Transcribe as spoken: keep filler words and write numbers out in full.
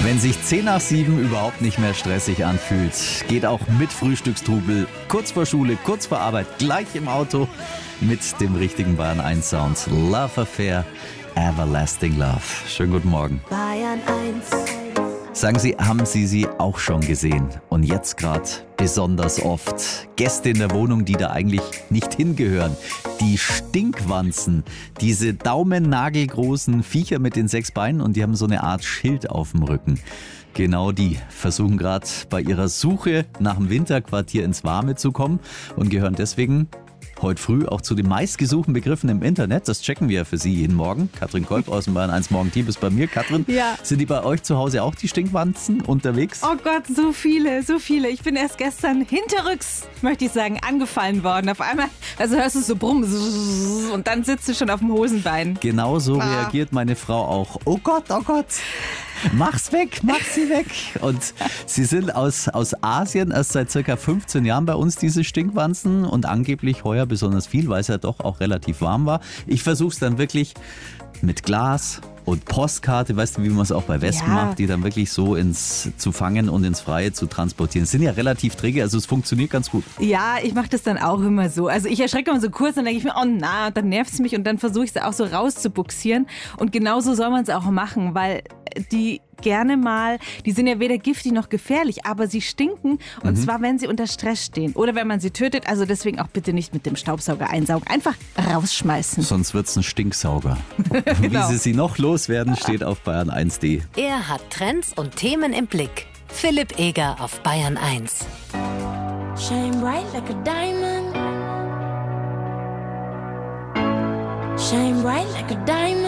Wenn sich zehn nach sieben überhaupt nicht mehr stressig anfühlt, geht auch mit Frühstückstrubel, kurz vor Schule, kurz vor Arbeit, gleich im Auto mit dem richtigen Bayern eins Sound. Love Affair, Everlasting Love. Schönen guten Morgen. Bayern eins. Sagen Sie, haben Sie sie auch schon gesehen? Und jetzt gerade besonders oft. Gäste in der Wohnung, die da eigentlich nicht hingehören. Die Stinkwanzen. Diese daumennagelgroßen Viecher mit den sechs Beinen und die haben so eine Art Schild auf dem Rücken. Genau die versuchen gerade bei ihrer Suche nach dem Winterquartier ins Warme zu kommen und gehören deswegen heute früh auch zu den meistgesuchten Begriffen im Internet. Das checken wir für Sie jeden Morgen. Katrin Kolb aus dem Bayern eins Morgen-Team ist bei mir. Katrin, Ja. sind die bei euch zu Hause auch die Stinkwanzen unterwegs? Oh Gott, so viele, so viele. Ich bin erst gestern hinterrücks, möchte ich sagen, angefallen worden. Auf einmal, also hörst du es so brummen und dann sitzt du schon auf dem Hosenbein. Genau so Ah. reagiert meine Frau auch. Oh Gott, oh Gott. Mach's weg, mach sie weg. Und sie sind aus, aus Asien erst seit circa fünfzehn Jahren bei uns, diese Stinkwanzen. Und angeblich heuer besonders viel, weil es ja doch auch relativ warm war. Ich versuche es dann wirklich mit Glas und Postkarte, weißt du, wie man es auch bei Wespen Ja. macht, die dann wirklich so ins zu fangen und ins Freie zu transportieren. Sind ja relativ träge, also es funktioniert ganz gut. Ja, ich mache das dann auch immer so. Also ich erschrecke immer so kurz, dann denke ich mir, oh na, dann nervt es mich und dann versuche ich es auch so rauszubuxieren. Und genauso soll man es auch machen, weil die gerne mal, die sind ja weder giftig noch gefährlich, aber sie stinken und zwar, wenn sie unter Stress stehen oder wenn man sie tötet. Also deswegen auch bitte nicht mit dem Staubsauger einsaugen. Einfach rausschmeißen. Sonst wird's ein Stinksauger. Genau. Wie Sie sie noch loswerden, steht auf bayern eins punkt de. Er hat Trends und Themen im Blick. Philipp Eger auf Bayern eins. Shine bright like a diamond. Shine bright like a diamond.